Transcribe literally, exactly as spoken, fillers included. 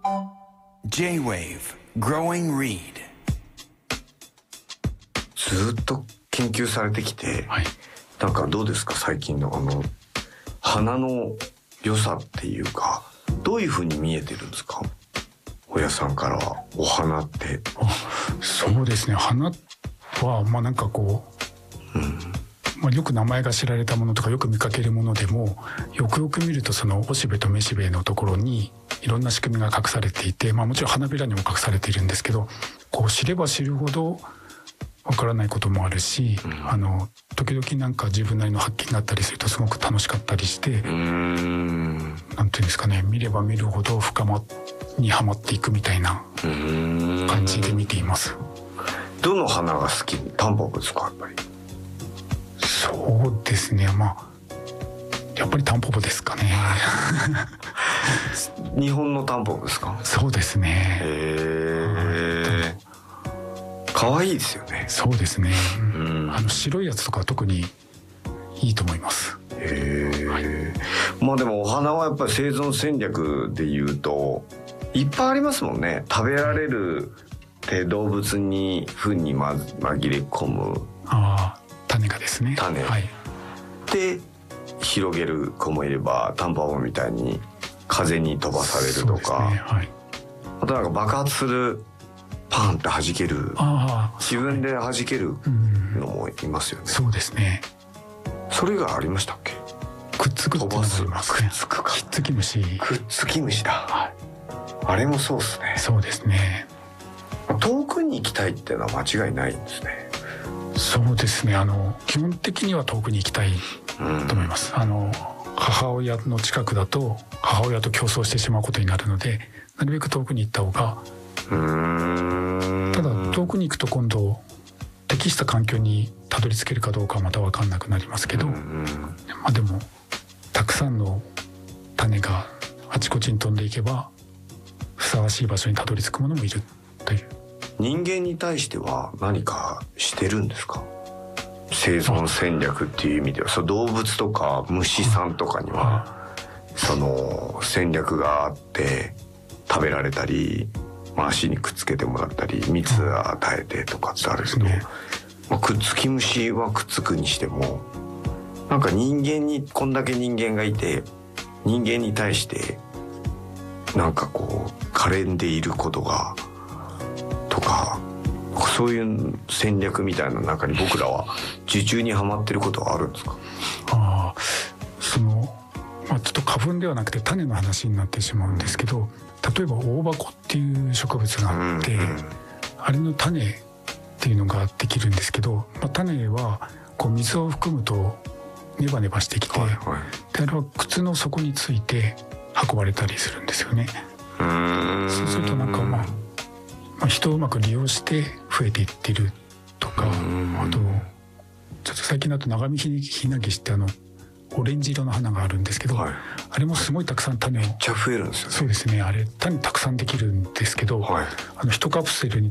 J-Wave Growing Reed。 ずっと研究されてきて、 はい、 なんかどうですか最近のあの花の良さっていうか、どういう風に見えてるんですか、大家さんからはお花って。 そうですね、花はまあなんかこう、うんまあ、よく名前が知られたものとかよく見かけるものでも、よくよく見るとそのおしべとめしべのところにいろんな仕組みが隠されていて、まあ、もちろん花びらにも隠されているんですけど、こう知れば知るほどわからないこともあるし、うん、あの時々なんか自分なりの発見があったりするとすごく楽しかったりして、うーんなんていうんですかね、見れば見るほど深まにはまっていくみたいな感じで見ています。 どの花が好き？タンポポですか、やっぱり。 そうですね、まあやっぱりタンポポですかね。 日本のタンポポですか？ そうですね。 へえ。可愛いですよね。 そうですね、うん、あの白いやつとかは特にいいと思います。 へえ、はい、まあでもお花はやっぱり生存戦略でいうといっぱいありますもんね。食べられるって動物に糞にま紛れ込む、 ああ種がですね、 種、はい、で広げる子もいれば、タンポポみたいに風に飛ばされるとか、ね、はい、あとなんか爆発するパンって弾ける、自分で弾けるのもいますよね。 そうですね。 それがありましたっけ？ くっつくっていうのがありますね。 くっつくか。 ひっつき虫。 くっつき虫だ。はい、あれもそうですね。 そうですね。 遠くに行きたいっていうのは間違いないんですね。 そうですね。あの基本的には遠くに行きたいと思います。うん、あの母親の近くだと母親と競争してしまうことになるので、なるべく遠くに行った方が。うーん、ただ遠くに行くと今度適した環境にたどり着けるかどうかはまた分かんなくなりますけど、まあでもたくさんの種があちこちに飛んでいけばふさわしい場所にたどり着くものもいるという。 人間に対しては何かしてるんですか？生存戦略っていう意味では、その動物とか虫さんとかにはその戦略があって食べられたり、まあ、足にくっつけてもらったり蜜与えてとかってあるけど、ね、まあ、くっつき虫はくっつくにしても、なんか人間にこんだけ人間がいて人間に対してなんかこう可憐でいることがとか、そういう戦略みたいな中に僕らは受注にはまってることはあるんですか？ ああ、その、まあ、ちょっと花粉ではなくて種の話になってしまうんですけど、例えば大箱っていう植物があって、うんうん、あれの種っていうのができるんですけど、まあ、種はこう水を含むとネバネバしてきて、はいはい、であれは靴の底について運ばれたりするんですよね。うーん、そうするとなんかまあ、まあ、人をうまく利用して増えていってるとか、あとちょっと最近だと長見ひなげしってあのオレンジ色の花があるんですけど、はい、あれもすごいたくさん種を、 めっちゃ増えるんですよね。 そうですね、あれ種たくさんできるんですけど、はい、あの一カプセルに